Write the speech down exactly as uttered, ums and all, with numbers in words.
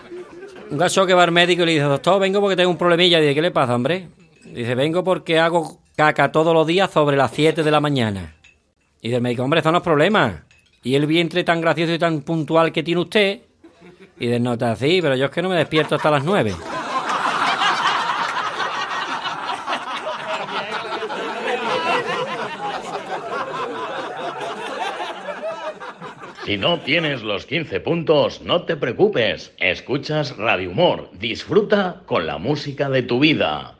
Un gacho que va al médico y le dice, doctor, vengo porque tengo un problemilla. Y dice, ¿qué le pasa, hombre? Dice, vengo porque hago caca todos los días sobre las siete de la mañana. Y dice el médico, hombre, eso no es problema. Y el vientre tan gracioso y tan puntual que tiene usted. Y dice, no está así, pero yo es que no me despierto hasta las nueve. Si no tienes los quince puntos, no te preocupes. Escuchas Radio Humor. Disfruta con la música de tu vida.